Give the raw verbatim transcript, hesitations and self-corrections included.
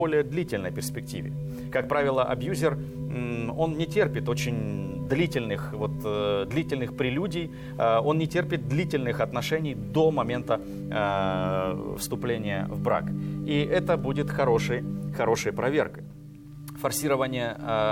более длительной перспективе. Как правило, абьюзер, он не терпит очень длительных, вот, длительных прелюдий, он не терпит длительных отношений до момента э, вступления в брак. И это будет хорошей, хорошей проверкой. Форсирование э,